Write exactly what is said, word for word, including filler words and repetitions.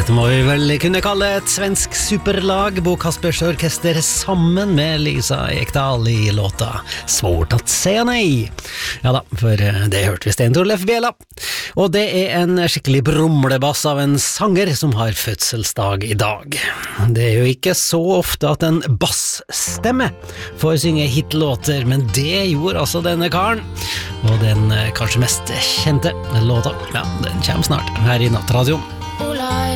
Dette må vi vel kunne kalle et svensk superlag, Bo Kaspers Orkester sammen med Lisa Ekdahl i låta Svårt att säga nej. Ja da, for det hørte vi Sten Torleif Bjella. Og det er en skikkelig brumlebass av en sanger som har fødselsdag i dag. Det er jo ikke så ofte at en bassstemme får synge hitlåter, men det gjorde altså denne karen. Og den kanskje mest kjente låta, ja, den kommer snart her i Nattradioen.